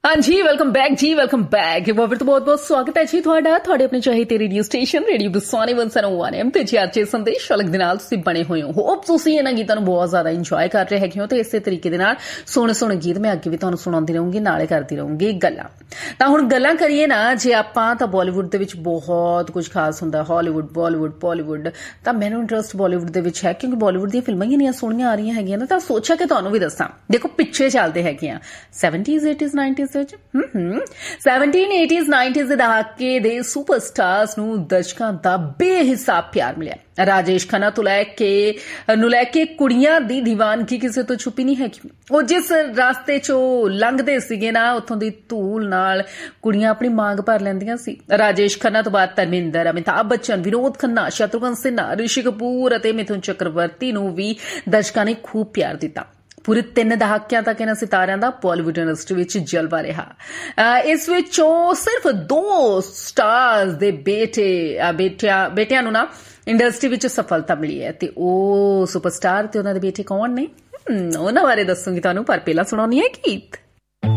हाँ जी, welcome back जी, welcome back. फिर तो बहुत बहुत स्वागत है जी ਤੁਹਾਡਾ ਤੁਹਾਡੇ ਆਪਣੇ ਚਾਹੀਦੇ ਰੇਡੀਓ ਸਟੇਸ਼ਨ ਰੇਡੀਓ ਬਸਾਨੀ 101 FM ਤੇ ਜੀ ਅੱਜ ਸੰਦੇਸ਼ ਅਲੱਗ ਦੇ ਨਾਲ ਤੁਸੀਂ ਬਣੇ ਹੋਏ ਹੋ। ਹੋਪ ਤੁਸੀਂ ਇਹਨਾਂ ਗੀਤਾਂ ਨੂੰ ਬਹੁਤ ਜ਼ਿਆਦਾ ਇੰਜੋਏ ਕਰ ਰਹੇ ਹੈਗੇ ਹੋ ਤੇ ਇਸੇ ਤਰੀਕੇ ਦੇ ਨਾਲ ਸੋਹਣੇ ਗੀਤ ਮੈਂ ਅੱਗੇ ਵੀ ਤੁਹਾਨੂੰ ਸੁਣਾਉਂਦੀ ਰਹੂੰਗੀ, ਨਾਲੇ ਕਰਦੀ ਰਹੂੰਗੀ ਗੱਲਾਂ। ਤਾਂ ਹੁਣ ਗੱਲਾਂ ਕਰੀਏ ਨਾ ਜੇ ਆਪਾਂ ਤਾਂ ਬਾਲੀਵੁੱਡ ਦੇ ਵਿੱਚ ਬਹੁਤ ਕੁਝ ਖਾਸ ਹੁੰਦਾ, ਹਾਲੀਵੁੱਡ, ਬਾਲੀਵੁੱਡ, ਬਾਲੀਵੁੱਡ। ਤਾਂ ਮੈਨੂੰ ਇੰਟਰਸਟ ਬਾਲੀਵੁੱਡ ਦੇ ਵਿੱਚ ਹੈ ਕਿਉਂਕਿ ਬਾਲੀਵੁੱਡ ਦੀਆਂ ਫਿਲਮਾਂ ਹੀ ਇੰਨੀਆਂ ਸੋਹਣੀਆਂ ਆ ਰਹੀਆਂ ਹੈਗੀਆਂ ਨਾ, ਤਾਂ ਸੋਚਿਆ ਕਿ ਤੁਹਾਨੂੰ ਵੀ ਦੱਸਾਂ। ਦੇਖੋ ਪਿੱਛੇ ਚੱਲਦੇ ਹੈਗੇ ਆ 70s 80s 90s 1780s 90s ਦੇ ਦਹਾਕੇ ਦੇ ਸੁਪਰਸਟਾਰਸ ਨੂੰ ਦਰਸ਼ਕਾਂ ਦਾ ਬੇਹਿਸਾਬ ਪਿਆਰ ਮਿਲਿਆ। ਰਾਜੇਸ਼ ਖੰਨਾ ਤੋਂ ਲੈ ਕੇ ਕੁੜੀਆਂ ਦੀ ਦੀਵਾਨਗੀ ਕਿਸੇ ਤੋਂ ਛੁਪੀ ਨਹੀਂ ਹੈਗੀ। ਉਹ ਜਿਸ ਰਾਸਤੇ ਚੋਂ ਲੰਘਦੇ ਸੀਗੇ ਨਾ, ਉੱਥੋਂ ਦੀ ਧੂਲ ਨਾਲ ਕੁੜੀਆਂ ਆਪਣੀ ਮੰਗ ਭਰ ਲੈਂਦੀਆਂ ਸੀ। ਰਾਜੇਸ਼ ਖੰਨਾ ਤੋਂ ਬਾਅਦ ਧਰਮਿੰਦਰ, ਅਮਿਤਾਭ ਬੱਚਨ, ਵਿਨੋਦ ਖੰਨਾ, ਸ਼ਤਰੁਘਨ ਸਿਨਹਾ, ਰਿਸ਼ੀ ਕਪੂਰ ਅਤੇ ਮਿਥੁਨ ਚੱਕਰਵਰਤੀ ਨੂੰ ਵੀ ਦਰਸ਼ਕਾਂ ਨੇ ਖੂਬ ਪਿਆਰ ਦਿੱਤਾ। ਪੂਰੇ 3 ਦਹਾਕਿਆਂ ਤੱਕ ਇਹਨਾਂ ਸਿਤਾਰਿਆਂ ਦਾ ਬਾਲੀਵੁੱਡ ਇੰਡਸਟਰੀ ਵਿੱਚ ਜਲਵਾ ਰਿਹਾ। ਇਸ ਵਿੱਚੋਂ ਸਿਰਫ 2 ਸਟਾਰਸ ਦੇ ਬੇਟਿਆਂ ਨੂੰ ਨਾ ਇੰਡਸਟਰੀ ਵਿੱਚ ਸਫਲਤਾ ਮਿਲੀ ਹੈ ਤੇ ਉਹ ਸੁਪਰਸਟਾਰ ਤੇ ਉਹਨਾਂ ਦੇ ਬੇਟੇ ਕੌਣ ਨੇ ਉਹਨਾਂ ਬਾਰੇ ਦੱਸੂਗੀ ਤੁਹਾਨੂੰ, ਪਰ ਪਹਿਲਾਂ ਸੁਣਾਉਣੀ ਹੈ ਗੀਤ।